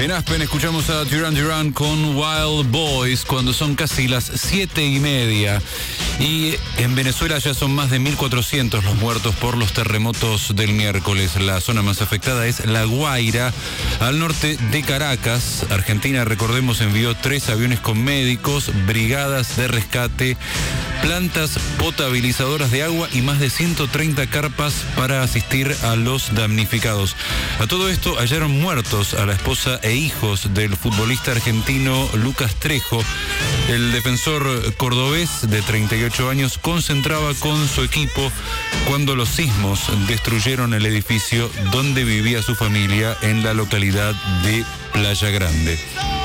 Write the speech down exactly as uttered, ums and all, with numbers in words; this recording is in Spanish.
En Aspen escuchamos a Duran Duran con Wild Boys cuando son casi las siete y media. Y en Venezuela ya son más de mil cuatrocientos los muertos por los terremotos del miércoles. La zona más afectada es La Guaira, al norte de Caracas. Argentina, recordemos, envió tres aviones con médicos, brigadas de rescate, plantas potabilizadoras de agua y más de ciento treinta carpas para asistir a los damnificados. A todo esto hallaron muertos a la esposa e hijos del futbolista argentino Lucas Trejo. El defensor cordobés de treinta y ocho años concentraba con su equipo cuando los sismos destruyeron el edificio donde vivía su familia en la localidad de Playa Grande.